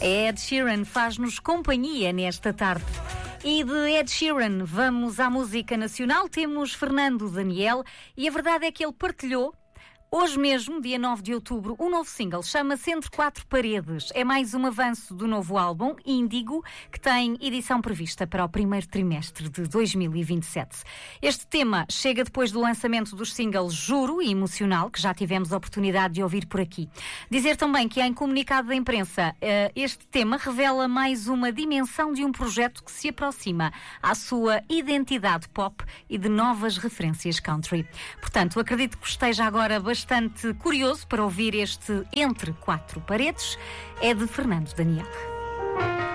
Ed Sheeran faz-nos companhia nesta tarde. E de Ed Sheeran vamos à música nacional. Temos Fernando Daniel e a verdade é que ele partilhou hoje mesmo, dia 9 de outubro, um novo single, chama-se Entre Quatro Paredes. É mais um avanço do novo álbum, Índigo, que tem edição prevista para o primeiro trimestre de 2027. Este tema chega depois do lançamento dos singles Juro e Emocional, que já tivemos a oportunidade de ouvir por aqui. Dizer também que em comunicado da imprensa, este tema revela mais uma dimensão de um projeto que se aproxima à sua identidade pop e de novas referências country. Portanto, acredito que esteja agora bastante curioso para ouvir este Entre Quatro Paredes. É de Fernando Daniel.